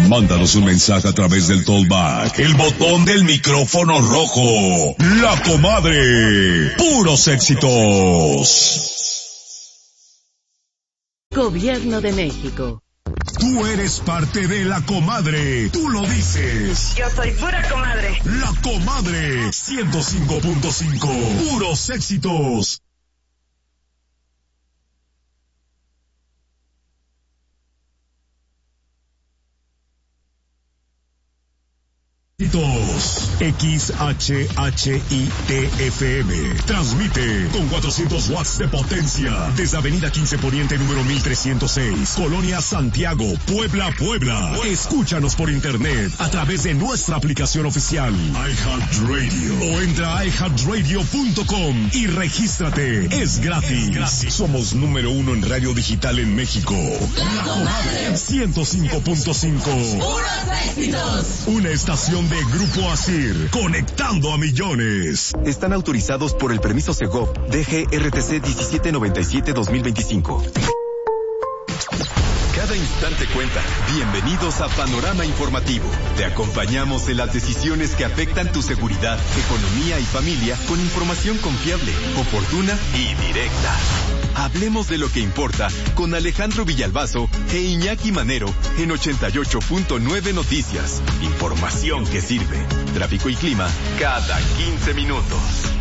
Mándanos un mensaje a través del Tollback, el botón del micrófono rojo. La Comadre. Puros éxitos. Gobierno de México. Tú eres parte de La Comadre. Tú lo dices. Yo soy pura comadre. La Comadre 105.5. Puros éxitos. XHHITFM transmite con 400 watts de potencia desde Avenida 15 Poniente número 1306, Colonia Santiago, Puebla. Escúchanos por internet a través de nuestra aplicación oficial iHeartRadio o entra a iHeartRadio.com y regístrate. Es gratis. Somos número 1 en radio digital en México. La Comadre 105.5. Puros éxitos. Una estación de Grupo Asir, conectando a millones. Están autorizados por el permiso Segov DGRTC 1797-2025. Cada instante cuenta. Bienvenidos a Panorama Informativo. Te acompañamos en las decisiones que afectan tu seguridad, economía y familia con información confiable, oportuna y directa. Hablemos de lo que importa con Alejandro Villalbazo e Iñaki Manero en 88.9 Noticias. Información que sirve. Tráfico y clima cada 15 minutos.